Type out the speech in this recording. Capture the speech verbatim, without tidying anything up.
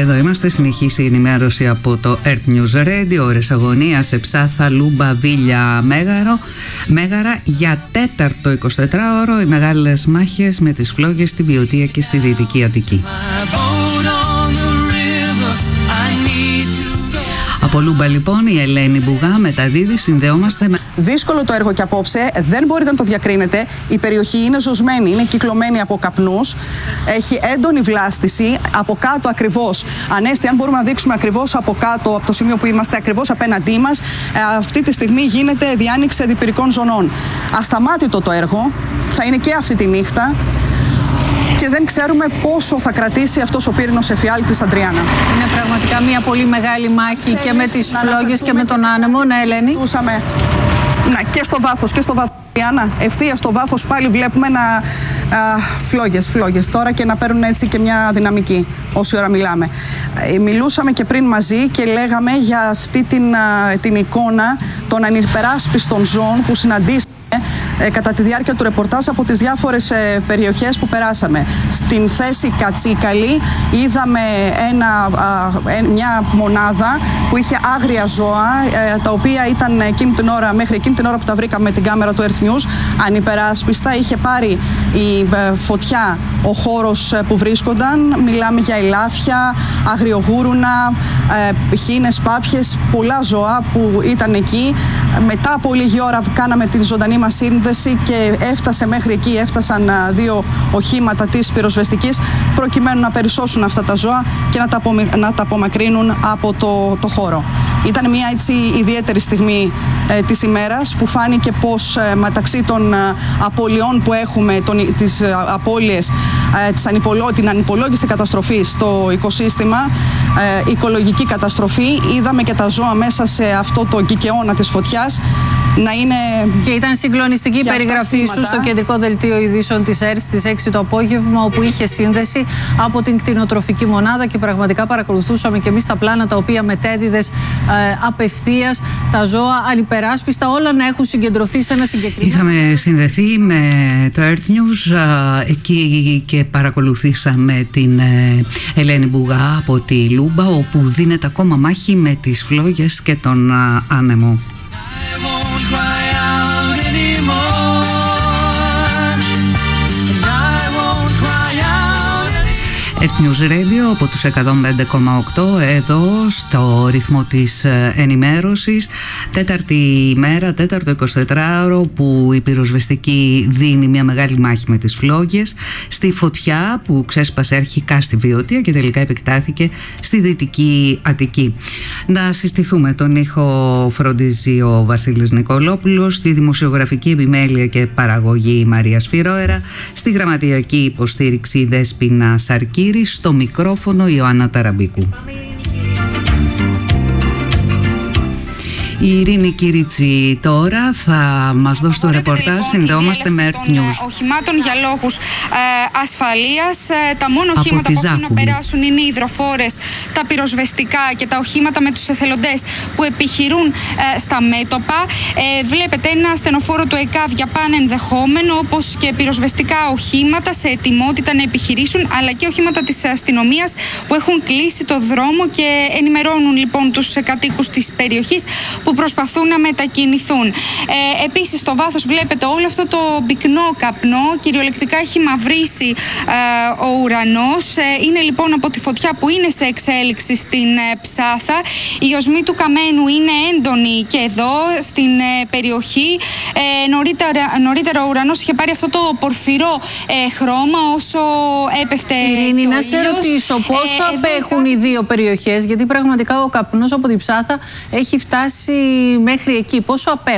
Εδώ είμαστε, συνεχίσει η ενημέρωση από το Earth News Radio. Ώρες αγωνίας σε Ψάθα, Λούμπα, Βίλια, Μέγαρο, Μέγαρα για τέταρτο εικοσιτετράωρο. Οι μεγάλες μάχες με τις φλόγες στη Βιωτία και στη Δυτική Αττική. Από Λούμπα λοιπόν η Ελένη Μπουγά μεταδίδει, συνδεόμαστε με... Δύσκολο το έργο και απόψε, δεν μπορείτε να το διακρίνετε. Η περιοχή είναι ζωσμένη, είναι κυκλωμένη από καπνούς, έχει έντονη βλάστηση από κάτω ακριβώς. Ανέστη, αν μπορούμε να δείξουμε ακριβώς από κάτω, από το σημείο που είμαστε ακριβώς απέναντί μας, αυτή τη στιγμή γίνεται διάνοιξη αντιπυρικών ζωνών. Ασταμάτητο το έργο, θα είναι και αυτή τη νύχτα. Και δεν ξέρουμε πόσο θα κρατήσει αυτός ο πύρινος εφιάλτης, Αντριάννα. Είναι πραγματικά μια πολύ μεγάλη μάχη. Θέλεις και με τις φλόγες και με τον άνεμο, ναι, Ελένη. Να, και στο βάθος, και στο βάθος, Αντριάννα. Ευθεία στο βάθος πάλι βλέπουμε να α, φλόγες, φλόγες τώρα και να παίρνουν έτσι και μια δυναμική όση ώρα μιλάμε. Ε, μιλούσαμε και πριν μαζί και λέγαμε για αυτή την, α, την εικόνα των ανυπεράσπιστων ζώων που συναντήσαμε κατά τη διάρκεια του ρεπορτάζ από τις διάφορες ε, περιοχές που περάσαμε. Στην θέση Κατσίκαλη είδαμε ένα, α, ε, μια μονάδα που είχε άγρια ζώα, ε, τα οποία ήταν εκείνη την ώρα, μέχρι εκείνη την ώρα που τα βρήκαμε με την κάμερα του Earth News, ανυπεράσπιστα. Είχε πάρει η ε, φωτιά ο χώρος ε, που βρίσκονταν. Μιλάμε για ελάφια, αγριογούρουνα, ε, χήνες, πάπιες, πολλά ζώα που ήταν εκεί. Μετά από λίγη ώρα κάναμε την ζωντανή μας σύνδεση και έφτασε μέχρι εκεί, έφτασαν δύο οχήματα της πυροσβεστικής προκειμένου να περισσώσουν αυτά τα ζώα και να τα, απομι... να τα απομακρύνουν από το, το χώρο. Ήταν μια έτσι ιδιαίτερη στιγμή ε, της ημέρας που φάνηκε πως ε, μεταξύ των ε, απολειών που έχουμε, τον, τις ε, απώλειες, ε, της ανυπολό, την ανυπολόγιστη καταστροφή στο οικοσύστημα, ε, οικολογική καταστροφή, είδαμε και τα ζώα μέσα σε αυτό το κικαιώνα της φωτιάς να είναι... Και ήταν συγκλονιστική η περιγραφή σου στο κεντρικό δελτίο ειδήσεων της ΕΡΤ στις έξι το απόγευμα, όπου είχε σύνδεση από την κτηνοτροφική μονάδα και πραγματικά παρακολουθούσαμε και εμείς τα πλάνα τα οποία μετέδιδες ε, απευθείας, τα ζώα ανυπεράσπιστα, όλα να έχουν συγκεντρωθεί σε ένα συγκεκριμένο... Είχαμε συνδεθεί με το Earth News ε, εκεί και παρακολουθήσαμε την ε, Ελένη Μπουγά από τη Λούμπα, όπου δίνεται ακόμα μάχη με τις φλόγες και τον ε, άνεμο. Earth News Radio από τους εκατόν πέντε κόμμα οκτώ, εδώ στο ρυθμό της ενημέρωσης. Τέταρτη ημέρα, τέταρτο εικοσιτετράωρο που η πυροσβεστική δίνει μια μεγάλη μάχη με τις φλόγες στη φωτιά που ξέσπασε αρχικά στη Βιωτία και τελικά επεκτάθηκε στη Δυτική Αττική. Να συστηθούμε. Τον ήχο φροντίζει ο Βασίλης Νικολόπουλος, στη δημοσιογραφική επιμέλεια και παραγωγή η Μαρία Σφυρόερα, στη γραμματιακή υποστήριξη η Δέσποινα Σαρκή, στο μικρόφωνο Ιωάννα Ταραμπίκου. Η Ειρήνη Κυρίτσι τώρα θα μας δώσει το ρεπορτάζ. Λοιπόν, συνδεόμαστε με Earth News. Οχημάτων για λόγους ε, ασφαλείας. Ε, τα μόνα οχήματα που έχουν να περάσουν είναι οι υδροφόρες, τα πυροσβεστικά και τα οχήματα με τους εθελοντές που επιχειρούν ε, στα μέτωπα. Ε, βλέπετε ένα στενοφόρο του ΕΚΑΒ για πάνε ενδεχόμενο, όπως και πυροσβεστικά οχήματα σε ετοιμότητα να επιχειρήσουν, αλλά και οχήματα της αστυνομίας που έχουν κλείσει το δρόμο και ενημερώνουν λοιπόν τους κατοίκους της περιοχής που προσπαθούν να μετακινηθούν. Ε, επίσης, στο βάθος βλέπετε όλο αυτό το πυκνό καπνό. Κυριολεκτικά έχει μαυρίσει ε, ο ουρανός. Ε, είναι λοιπόν από τη φωτιά που είναι σε εξέλιξη στην ε, Ψάθα. Η οσμή του καμένου είναι έντονη και εδώ στην ε, περιοχή. Ε, νωρίτερα, νωρίτερα ο ουρανός είχε πάρει αυτό το πορφυρό ε, χρώμα όσο έπεφτε. Ειρήνη, να σε ρωτήσω πόσο ε, απέχουν εδώ... οι δύο περιοχές, γιατί πραγματικά ο καπνός από την Ψάθα έχει φτάσει μέχρι εκεί. Πόσο απέχουν?